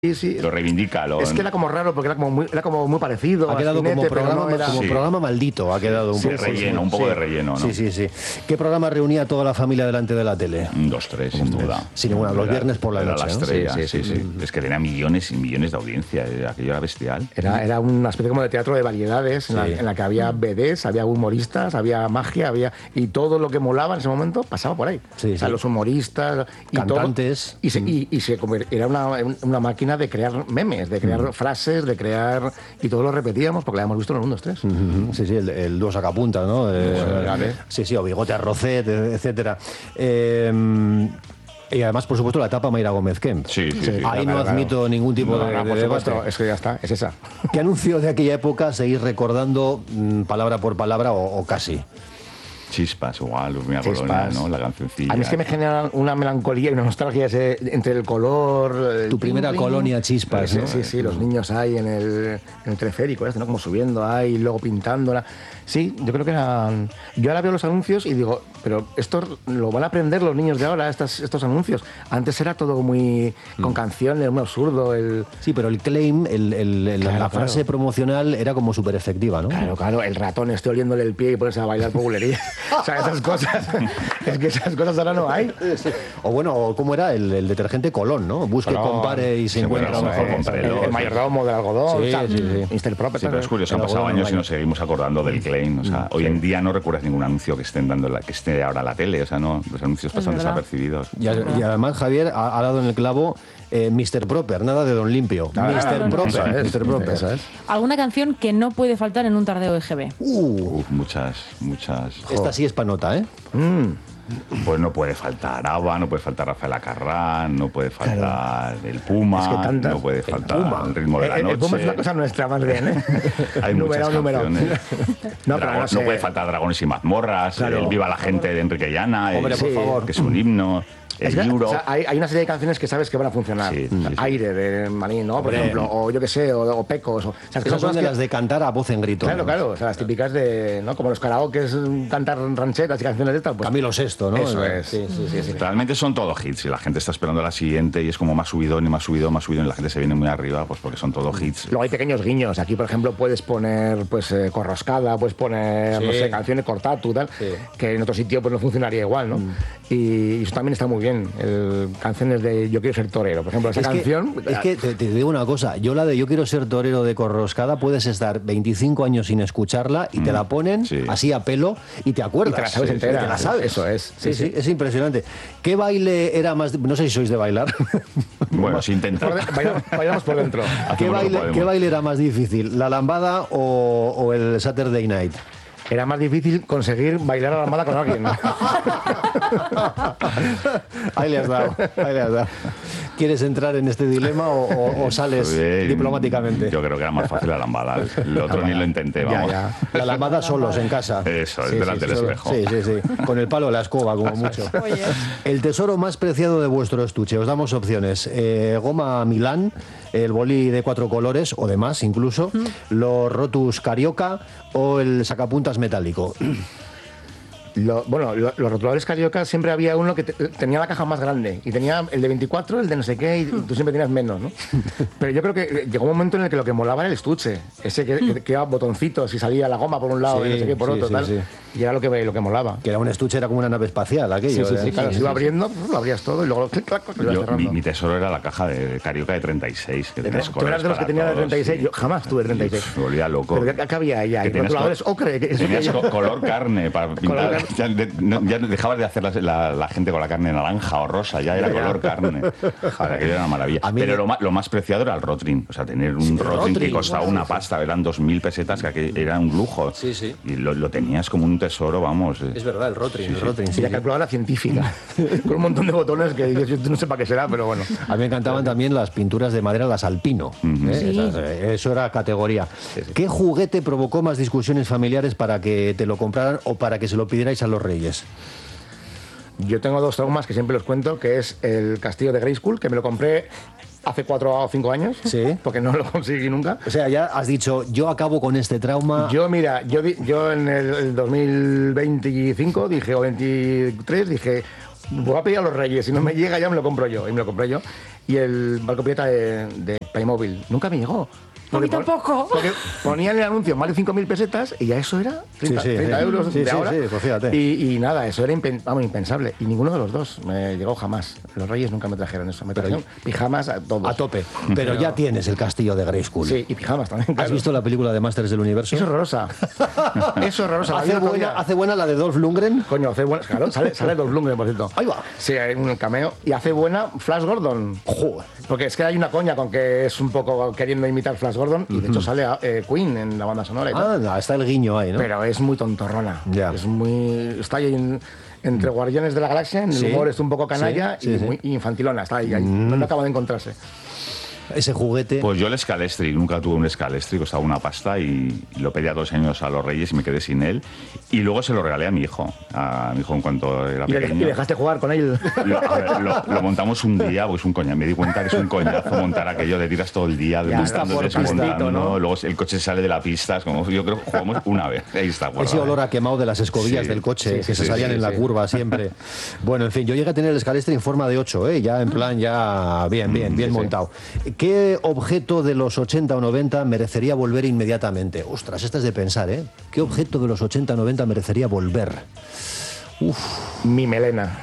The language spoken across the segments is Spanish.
Sí. Lo reivindica. Es que era como raro porque era como muy parecido. Ha quedado Jinete, como programa maldito, ha quedado un poco. Relleno, un poco de relleno, ¿no? Sí. ¿Qué programa reunía a toda la familia delante de la tele? 2, 3, sin duda. Sin ninguna, los viernes por la noche, La estrella, sí. Es que tenía millones y millones de audiencia, aquello era bestial. Era una especie como de teatro de variedades en la que había BDs, había humoristas, había magia, y todo lo que molaba en ese momento pasaba por ahí. O sea, los humoristas y cantantes. Era una máquina de crear memes, de crear frases, y todo lo repetíamos porque lo habíamos visto en el 1, 2, 3. Sí, el dúo sacapuntas, ¿no? Sí, o Bigote Arrocet, etcétera. Y además, por supuesto, la etapa Mayra Gómez Kemp. Sí. Ahí no admito ningún tipo de debate. Es que ya está, es esa. ¿Qué anuncio de aquella época seguís recordando palabra por palabra o casi? Chispas, igual, Luz Colonia, ¿no? La cancioncilla. A mí es que me genera una melancolía y una nostalgia entre el color... Tu primera colonia Chispas, ¿no? Sí, los niños ahí en el teleférico, ¿no? Como subiendo ahí, luego pintándola. Sí, yo creo que eran... Yo ahora veo los anuncios y digo, pero esto lo van a aprender los niños de ahora, estos anuncios. Antes era todo muy... con canciones, muy absurdo. Sí, pero el claim, la frase promocional era como súper efectiva, ¿no? Claro, el ratón esté oliéndole el pie y ponerse a bailar populería. O sea, esas cosas... Es que esas cosas ahora no hay. Sí. O bueno, ¿cómo era? El detergente Colón, ¿no? Busque, compare y se encuentra lo mejor. El mayordomo del algodón. Sí. Mr. Proper. Sí, pero es curioso, han pasado años y nos seguimos acordando del claim. O sea, hoy en día no recuerdas ningún anuncio que esté ahora en la tele. O sea, no, los anuncios pasan desapercibidos. Y además, Javier ha dado en el clavo Mr. Proper, nada de Don Limpio. Mr. Proper. Eso es. ¿Alguna canción que no puede faltar en un tardeo EGB? Muchas. Esta sí es panota, ¿eh? Pues no puede faltar ABBA, no puede faltar Rafael Acarrán, no puede faltar el Puma, no puede faltar el Ritmo de la Noche. El Puma es una cosa nuestra, más bien, ¿eh? Hay muchas canciones. No puede faltar Dragones y Mazmorras, el Viva la Gente de Enrique Llana, Hombre, por favor. que es un himno. Hay una serie de canciones que sabes que van a funcionar. Aire de Manín, ¿no? Por ejemplo, o yo qué sé, o Pecos. O sea, que son de las de cantar a voz en grito. Claro. O sea, las típicas de, ¿no? Como los karaokes, cantar rancheras y canciones de estas. Pues, Camilo VI, ¿no? Eso es. Sí. Realmente son todo hits y la gente está esperando la siguiente y es como más subidón y la gente se viene muy arriba pues porque son todo hits. Luego hay pequeños guiños. Aquí, por ejemplo, puedes poner Corroscada, puedes poner, no sé, canciones Cortatu, tal, que en otro sitio pues no funcionaría igual, ¿no? Y eso también está muy bien. Canciones de Yo quiero ser torero, por ejemplo, esa canción... Es que te digo una cosa, yo la de Yo quiero ser torero de Corroscada puedes estar 25 años sin escucharla y te la ponen así a pelo y te acuerdas. Y te la sabes entera. Te la sabes. Eso es. Sí, es impresionante. ¿Qué baile era más... No sé si sois de bailar. Bueno, si intentas. Bailamos por dentro. ¿Qué baile era más difícil? ¿La lambada o el Saturday Night? Era más difícil conseguir bailar a la lambada con alguien. Ahí le has dado. ¿Quieres entrar en este dilema o sales diplomáticamente? Yo creo que era más fácil la lambada. El otro ni lo intenté, vamos. Ya. La lambada solos en casa. Eso, delante del espejo. Sí. Con el palo de la escoba, como mucho. Oye. El tesoro más preciado de vuestro estuche. Os damos opciones. Goma Milán, el boli de 4 colores, o de más incluso, los Rotus Carioca o el sacapuntas metálico. Los rotuladores Carioca siempre había uno que tenía la caja más grande y tenía el de 24, el de no sé qué, y tú siempre tenías menos, ¿no? Pero yo creo que llegó un momento en el que lo que molaba era el estuche, ese que iba botoncitos y salía la goma por un lado y no sé qué por otro, tal. Y era lo que molaba. Que era un estuche, era como una nave espacial aquello. Claro, se iba abriendo, lo abrías todo y luego lo ibas cerrando. Mi tesoro era la caja de Carioca de 36. Que tú eras de los que tenía de 36, yo jamás tuve 36. Me volvía loco. Pero ¿qué había ahí? Rotuladores ocre. Tenías color carne para pintar. Ya dejabas de hacer la gente con la carne naranja o rosa, ya era color carne. Joder, aquello era una maravilla. Pero lo más preciado era el Rotring. O sea, tener un Rotring que costaba una pasta, eran 2.000 pesetas, que era un lujo. Y lo tenías como un tesoro, vamos. Es verdad, el Rotring. Y la calculadora científica, con un montón de botones que yo no sé para qué será, pero bueno. A mí me encantaban también las pinturas de madera, las Alpino. Eso era categoría. ¿Qué juguete provocó más discusiones familiares para que te lo compraran o para que se lo pidierais a los Reyes? Yo tengo 2 traumas que siempre los cuento, que es el castillo de Grayskull, que me lo compré hace 4 o 5 años, porque no lo conseguí nunca. O sea, ya has dicho, yo acabo con este trauma. Yo en el 2025 dije, o 23, dije, voy a pedir a los Reyes, si no me llega ya me lo compro yo. Y me lo compré yo. y el barco pirata de Playmobil. Nunca me llegó. A mí tampoco. Porque ponían el anuncio más de 5.000 pesetas y ya eso era 30 euros de ahora. Sí, pues fíjate. Y nada, eso era impensable. Y ninguno de los dos me llegó jamás. Los Reyes nunca me trajeron eso. Me trajeron pijamas a todos. A tope. Pero ya tienes el castillo de Grayskull. Sí, y pijamas también. ¿Has Claro. visto la película de Masters del Universo? Es horrorosa. Es horrorosa. ¿Hace buena la de Dolph Lundgren? Coño, hace buena. Claro, sale Dolph Lundgren, por cierto. Ahí va. Sí, hay un cameo. Y hace buena Flash Gordon. Joder. Porque es que hay una coña con que es un poco queriendo imitar Flash Gordon. Y de hecho sale Queen en la banda sonora y tal. Ah, está el guiño ahí, ¿no? Pero es muy tontorrona. Ya. Es muy. Está ahí entre Guardianes de la Galaxia, en el Sí. humor es un poco canalla Sí, sí. y muy infantilona. Está ahí. No acaba de encontrarse. Ese juguete. Pues yo el Scalestri, nunca tuve un Scalestri, costaba una pasta y lo pedí a 2 años a los Reyes y me quedé sin él. Y luego se lo regalé a mi hijo en cuanto era Y pequeño. dejaste jugar con él. Lo montamos un día, pues un coñazo. Me di cuenta que es un coñazo montar aquello, de tiras todo el día Ya, montando, por desmontando, pastito, ¿no? luego el coche sale de la pista, es como, yo creo que jugamos una vez. Ahí está, guardado. Ese olor a quemado de las escobillas Sí, del coche sí, que se sí, salían sí, en la sí. curva siempre. Bueno, en fin, yo llegué a tener el Scalestri en forma de 8, ya en plan, ya bien sí. montado. ¿Qué objeto de los 80 o 90 merecería volver inmediatamente? Ostras, esta es de pensar, ¿eh? ¿Qué objeto de los 80 o 90 merecería volver? Mi melena.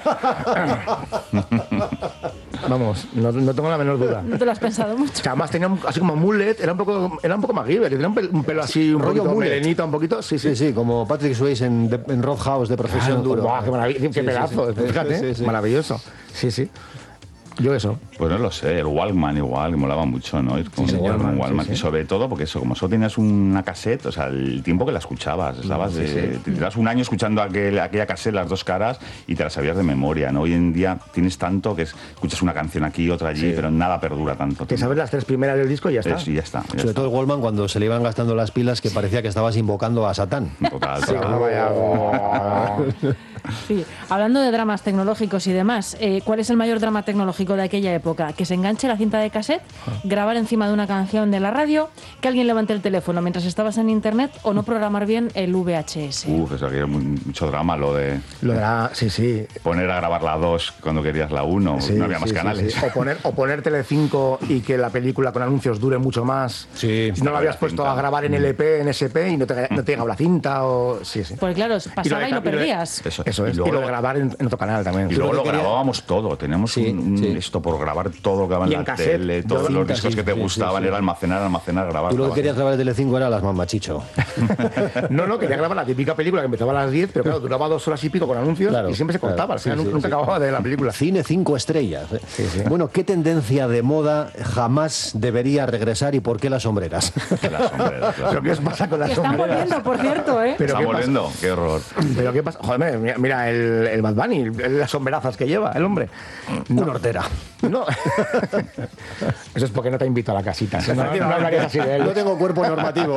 Vamos, no tengo la menor duda. No te lo has pensado mucho. Que además tenía así como mullet, era un poco MacGyver, tenía un pelo así, un Rollo poquito mullet. melenita, un poquito, sí. Sí, como Patrick Swayze en Roadhouse de Profesión Duro. Buah, qué maravilla, qué pedazo, fíjate, sí. maravilloso. Sí. Yo eso. Pues no lo sé, el Walkman igual, que molaba mucho, ¿no? Ir con señor, un Walkman. sí. Y sobre todo porque eso, como solo tenías una cassette, o sea, el tiempo que la escuchabas, te tiras un año escuchando aquella cassette, las dos caras, y te la sabías de memoria, ¿no? Hoy en día tienes tanto que escuchas una canción aquí, otra allí, pero nada perdura tanto. Que sabes las 3 primeras del disco y ya está. Sí, ya está. Sobre todo el Wallman cuando se le iban gastando las pilas que parecía que estabas invocando a Satán. Total, Sí, total. no vaya. Sí. Hablando de dramas tecnológicos y demás, ¿cuál es el mayor drama tecnológico de aquella época? Que se enganche la cinta de cassette, grabar encima de una canción de la radio, que alguien levante el teléfono mientras estabas en internet o no programar bien el VHS. Eso aquí era mucho drama, lo de Lo de la. Sí. poner a grabar la 2 cuando querías la 1, Sí, no había más sí, canales. sí. O poner Telecinco y que la película con anuncios dure mucho más. Sí. Si no lo habías La puesto cinta. a grabar en LP, en SP y no te llegaba la cinta o. Sí. Pues claro, pasaba y lo de- perdías. Eso. Eso es. Y luego Y lo de lo- grabar en otro canal también. Y luego lo lo que quería- grabábamos todo, teníamos Sí, sí. esto por grabar todo lo que daba Y en en la cassette. tele, todos los Cintas, discos sí, que te sí, gustaban, sí. era almacenar, grabar. Tú lo que grabar. querías grabar de Telecinco era las mamachicho. No, quería grabar la típica película que empezaba a las 10, pero claro, duraba 2 horas y pico con anuncios Claro, y siempre se claro. cortaba. Al final Sí, nunca sí. acababa de la película. Cine 5 estrellas. Sí. Bueno, ¿qué tendencia de moda jamás debería regresar y por qué las sombreras? Las sombreras, ¿Pero qué os pasa con las Que están sombreras? volviendo, por cierto, ¿eh? ¿Pero ¿Está qué pasa? volviendo? Qué horror. ¿Pero qué pasa? Joder, mira el Bad Bunny, las sombrerazas que lleva el hombre. Una hortera. No. Eso es porque no te invito a la casita. No hablarías así de él. No tengo cuerpo normativo.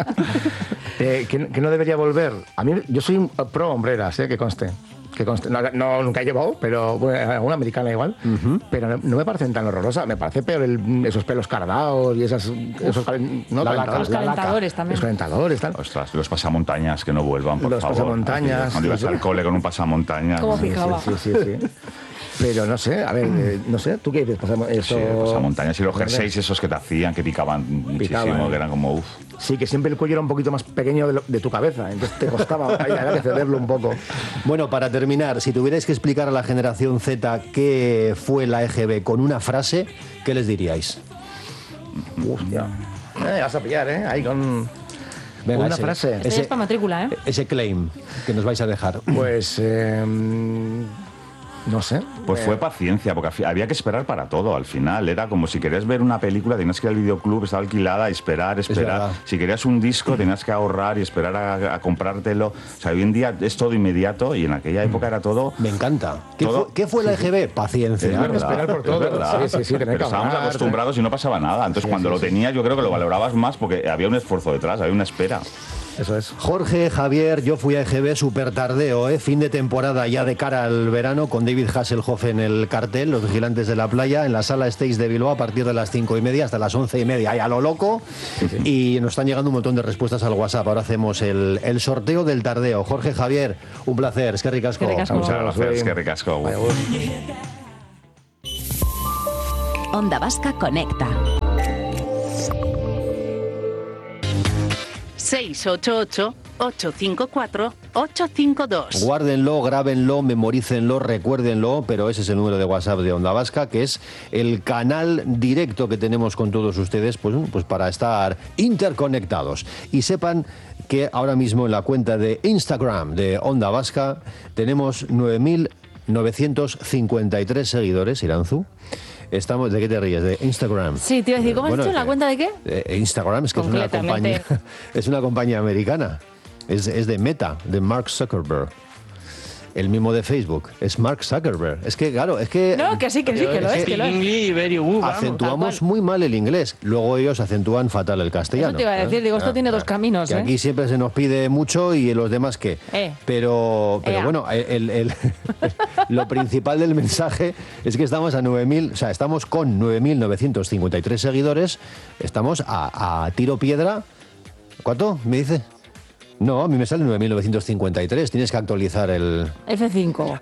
Que no debería volver. A mí, yo soy un pro hombreras, que conste. No, nunca he llevado, pero bueno, una americana igual. Pero no me parecen tan horrorosas. Me parece peor esos pelos cardados y esos ¿no? la laca, Los la laca. calentadores también. Los calentadores, tal. Ostras, los pasamontañas que no vuelvan, por Los favor. pasamontañas. Cuando ibas al cole con un pasamontañas. Como Sí, picaba. Sí. Pero no sé, a ver, no sé, ¿tú qué dices? Eso... pasamontañas y los jerseys esos que te hacían, que picaban muchísimo, que eran como uff. Sí, que siempre el cuello era un poquito más pequeño de tu cabeza, entonces te costaba, había que cederlo un poco. Bueno, para terminar, si tuvierais que explicar a la generación Z qué fue la EGB con una frase, ¿qué les diríais? Hostia. Vas a pillar, ¿eh? Ahí con Venga, una frase. Esto ya es para matrícula, ¿eh? Ese claim que nos vais a dejar. Pues, no sé. Pues fue paciencia, porque había que esperar para todo al final. Era como si querías ver una película, tenías que ir al videoclub, estaba alquilada, esperar. verdad. Si querías un disco, tenías que ahorrar y esperar a comprártelo. O sea, hoy en día es todo inmediato y en aquella época era todo... Me encanta. Todo- ¿Qué fue la EGB? Paciencia. Es verdad, esperar por es todo. verdad. Sí, tener Pero que estábamos ahorrar, acostumbrados y no pasaba nada. Entonces, cuando lo tenías, yo creo que lo valorabas más porque había un esfuerzo detrás, había una espera. Eso es. Jorge, Javier, yo fui a EGB súper tardeo, fin de temporada ya de cara al verano, con David Hasselhoff en el cartel, Los Vigilantes de la Playa, en la sala Stage de Bilbao a partir de las 5:30 hasta las 11:30, ahí a lo loco, y nos están llegando un montón de respuestas al WhatsApp. Ahora hacemos el sorteo del tardeo. Jorge, Javier, un placer, es que ricasco. Eskerrik asko. Muchas gracias, que ricasco. Vaya, Onda Vasca Conecta. 688-854-852. Guárdenlo, grábenlo, memorícenlo, recuérdenlo, pero ese es el número de WhatsApp de Onda Vasca, que es el canal directo que tenemos con todos ustedes, pues para estar interconectados. Y sepan que ahora mismo en la cuenta de Instagram de Onda Vasca tenemos 9.953 seguidores, Iranzu. Estamos, ¿de qué te ríes? ¿De Instagram? Sí, te iba a decir, ¿cómo has dicho la cuenta de qué? Instagram, es que es una compañía americana. Es de Meta, de Mark Zuckerberg. El mismo de Facebook, es Mark Zuckerberg. Es que, claro, es que... No, que sí, que lo es. Acentuamos muy mal el inglés. Luego ellos acentúan fatal el castellano. Eso te iba a decir, digo, esto tiene dos caminos. Que aquí siempre se nos pide mucho y los demás qué. Pero bueno, lo principal del mensaje es que estamos a 9.000, o sea, estamos con 9.953 seguidores. Estamos a tiro piedra. ¿Cuánto me dice? No, a mí me sale 9.953. Tienes que actualizar el... F5.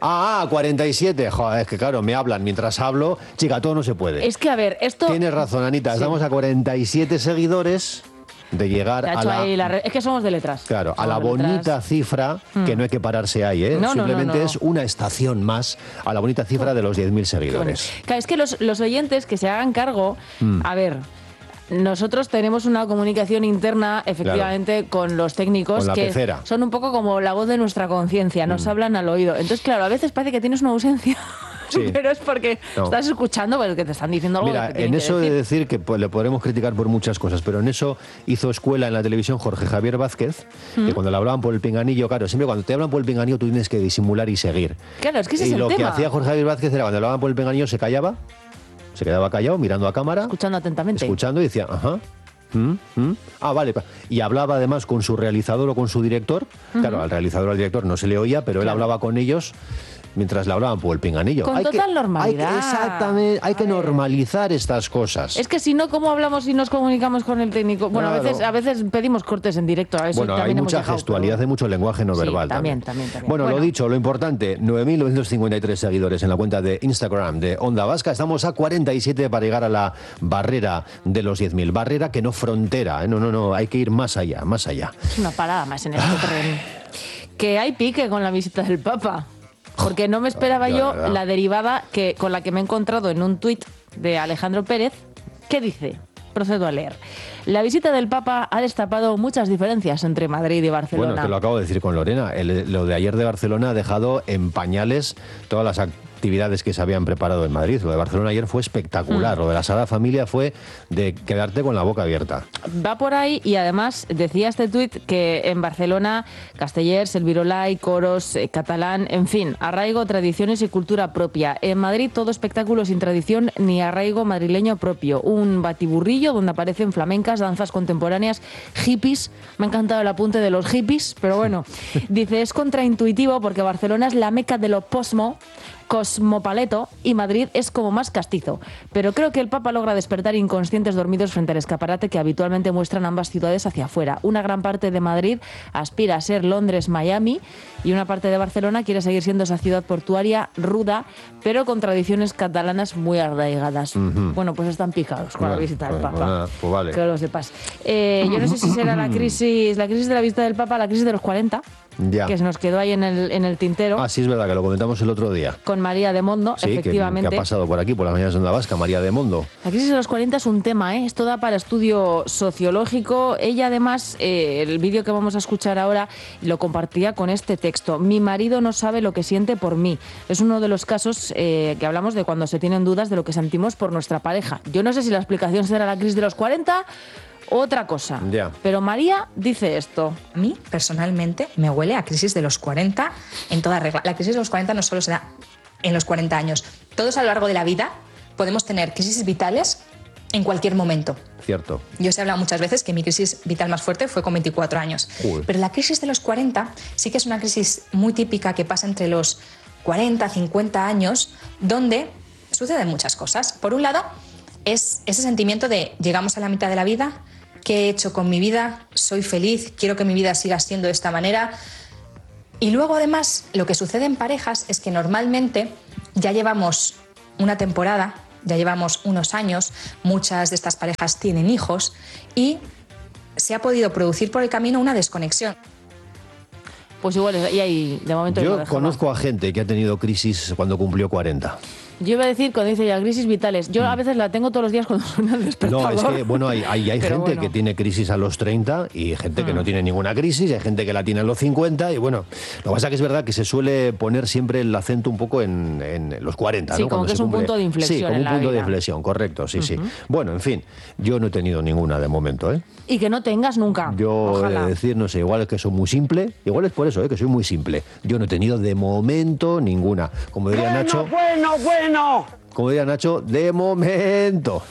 47. Joder, es que claro, me hablan mientras hablo. Chica, todo no se puede. Es que, a ver, esto... Tienes razón, Anita. Sí. Estamos a 47 seguidores de llegar a la... Es que somos de letras. Claro, a la bonita cifra, que no hay que pararse ahí, ¿eh? No, simplemente es una estación más a la bonita cifra de los 10.000 seguidores. Claro, es que los oyentes que se hagan cargo... A ver... Nosotros tenemos una comunicación interna, efectivamente, con los técnicos con que pecera. Son un poco como la voz de nuestra conciencia, nos hablan al oído. Entonces, claro, a veces parece que tienes una ausencia, pero es porque estás escuchando, porque te están diciendo algo. Mira, en eso de decir que le podremos criticar por muchas cosas, pero en eso hizo escuela en la televisión Jorge Javier Vázquez, que cuando le hablaban por el pinganillo, claro, siempre cuando te hablan por el pinganillo tú tienes que disimular y seguir. Claro, es que ese es el tema. Y lo que hacía Jorge Javier Vázquez era cuando le hablaban por el pinganillo se callaba. Se quedaba callado, mirando a cámara. Escuchando atentamente. Escuchando y decía, ajá. Vale. Y hablaba además con su realizador o con su director. Claro, al realizador o al director no se le oía, pero él hablaba con ellos mientras le hablaban por el pinganillo. Con total normalidad. Exactamente, hay que normalizar estas cosas. Es que si no, ¿cómo hablamos y nos comunicamos con el técnico? Bueno, claro. a veces pedimos cortes en directo. A eso hay mucha gestualidad, hay mucho lenguaje no verbal. También. Bueno, lo dicho, lo importante, 9.953 seguidores en la cuenta de Instagram de Onda Vasca. Estamos a 47 para llegar a la barrera de los 10.000. Barrera que no frontera, ¿eh? No, hay que ir más allá. Es una parada más en este terreno. Que hay pique con la visita del Papa. Porque no me esperaba yo la derivada con la que me he encontrado en un tuit de Alejandro Pérez, que dice, procedo a leer: la visita del Papa ha destapado muchas diferencias entre Madrid y Barcelona. Bueno, te lo acabo de decir con Lorena. Lo de ayer de Barcelona ha dejado en pañales todas las actividades que se habían preparado en Madrid. Lo de Barcelona ayer fue espectacular. Lo de la Sagrada Familia fue de quedarte con la boca abierta. Va por ahí y además decía este tuit que en Barcelona Castellers, el Virolai, coros, catalán, en fin, arraigo, tradiciones y cultura propia. En Madrid todo espectáculo sin tradición ni arraigo madrileño propio. Un batiburrillo donde aparecen flamencas, danzas contemporáneas, hippies. Me ha encantado el apunte de los hippies, pero bueno. Dice, es contraintuitivo porque Barcelona es la meca de lo cosmopaleto y Madrid es como más castizo. Pero creo que el Papa logra despertar inconscientes dormidos frente al escaparate que habitualmente muestran ambas ciudades hacia afuera. Una gran parte de Madrid aspira a ser Londres, Miami, y una parte de Barcelona quiere seguir siendo esa ciudad portuaria ruda, pero con tradiciones catalanas muy arraigadas. Bueno, pues están picados con la visita del Papa. Pues vale. Que lo sepas. Yo no sé si será la crisis de la visita del Papa, la crisis de los 40. Ya. Que se nos quedó ahí en el tintero. Sí, es verdad, que lo comentamos el otro día. Con María de Mondo, sí, efectivamente. Que ha pasado por aquí, por las mañanas de Onda Vasca, María de Mondo. La crisis de los 40 es un tema, ¿eh? Esto da para estudio sociológico. Ella, además, el vídeo que vamos a escuchar ahora lo compartía con este texto. Mi marido no sabe lo que siente por mí. Es uno de los casos que hablamos de cuando se tienen dudas de lo que sentimos por nuestra pareja. Yo no sé si la explicación será la crisis de los 40... otra cosa. Ya. Pero María dice esto. A mí, personalmente, me huele a crisis de los 40 en toda regla. La crisis de los 40 no solo se da en los 40 años. Todos a lo largo de la vida podemos tener crisis vitales en cualquier momento. Cierto. Yo os he hablado muchas veces que mi crisis vital más fuerte fue con 24 años. Uy. Pero la crisis de los 40 sí que es una crisis muy típica que pasa entre los 40, 50 años, donde suceden muchas cosas. Por un lado, es ese sentimiento de llegamos a la mitad de la vida. ¿Qué he hecho con mi vida? ¿Soy feliz? ¿Quiero que mi vida siga siendo de esta manera? Y luego, además, lo que sucede en parejas es que normalmente ya llevamos una temporada ya llevamos unos años, muchas de estas parejas tienen hijos y se ha podido producir por el camino una desconexión. Pues igual, y ahí de momento... Yo conozco a gente que ha tenido crisis cuando cumplió 40. Yo iba a decir, cuando dice ya crisis vitales, yo a veces la tengo todos los días cuando suena el despertador. No, es que, bueno, hay gente que tiene crisis a los 30 y gente que no tiene ninguna crisis, hay gente que la tiene a los 50 y bueno, lo que pasa es que es verdad que se suele poner siempre el acento un poco en los 40, sí, ¿no? como Cuando que es un punto de inflexión. Sí, como un punto de inflexión, correcto, sí, sí. Bueno, en fin, yo no he tenido ninguna de momento, ¿eh? Y que no tengas nunca. Yo he de decir, no sé, igual es que soy muy simple, igual es por eso, que soy muy simple. Yo no he tenido de momento ninguna. Como diría Nacho... Como diría Nacho, de momento.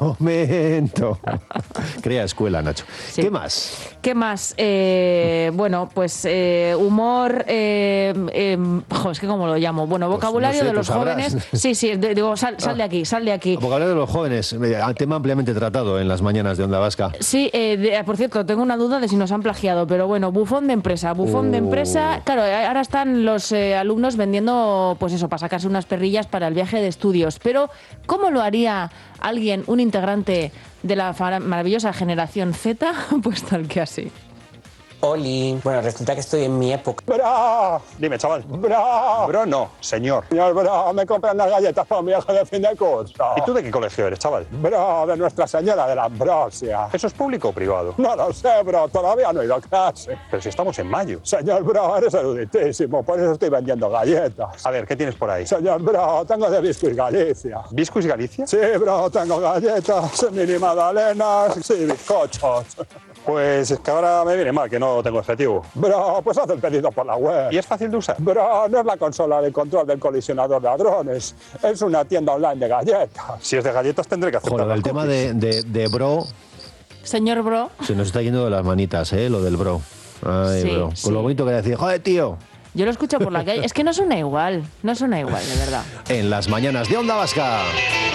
Crea escuela, Nacho. Sí. ¿Qué más? ¿Qué más? Bueno, pues humor, es que ¿cómo lo llamo? Bueno, vocabulario pues no sé, de los jóvenes. Sí, digo, sal de aquí. Vocabulario de los jóvenes, tema ampliamente tratado en las mañanas de Onda Vasca. Sí, por cierto, tengo una duda de si nos han plagiado, pero bueno, bufón de empresa. Claro, ahora están los alumnos vendiendo, pues eso, para sacarse unas perrillas para el viaje de estudios. Pero, ¿cómo lo haría alguien, un integrante de la maravillosa generación Z? Pues tal que así. Oli, bueno, resulta que estoy en mi época. ¡Bro! Dime, chaval. ¡Bro! Bro, no, señor. Señor, bro, me compran las galletas para mi viaje de fin de curso. ¿Y tú de qué colegio eres, chaval? Bro, de Nuestra Señora de la Ambrosia. ¿Eso es público o privado? No lo sé, bro, todavía no he ido a clase. Pero si estamos en mayo. Señor, bro, eres eruditísimo, por eso estoy vendiendo galletas. A ver, ¿qué tienes por ahí? Señor, bro, tengo de Biscuits Galicia. ¿Biscuits Galicia? Sí, bro, tengo galletas, mini magdalenas, sí, bizcochos. Pues es que ahora me viene mal, que no tengo efectivo. Bro, pues haz el pedido por la web. ¿Y es fácil de usar? Bro, no es la consola de control del colisionador de hadrones. Es una tienda online de galletas. Si es de galletas tendré que aceptar. Joder, el tema de bro... Señor bro. Se nos está yendo de las manitas, lo del bro. Ay, sí, bro. Con lo bonito que decía, joder, tío. Yo lo escucho por la calle. Es que no suena igual, de verdad. En las mañanas de Onda Vasca.